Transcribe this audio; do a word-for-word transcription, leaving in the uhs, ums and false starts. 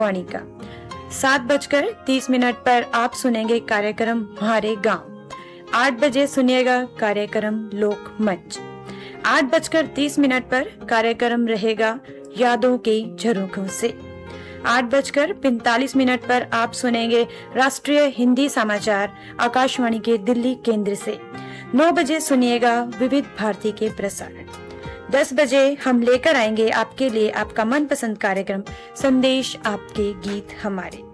वाणी का। सात बजकर तीस मिनट पर आप सुनेंगे कार्यक्रम हमारे गांव। आठ बजे सुनिएगा कार्यक्रम लोक मंच। आठ बजकर तीस मिनट पर कार्यक्रम रहेगा यादों के झरोखों से। आठ बजकर पैंतालीस मिनट पर आप सुनेंगे राष्ट्रीय हिंदी समाचार आकाशवाणी के दिल्ली केंद्र से। नौ बजे सुनिएगा विविध भारती के प्रसारण। दस बजे हम लेकर आएंगे आपके लिए आपका मनपसंद कार्यक्रम संदेश आपके गीत हमारे।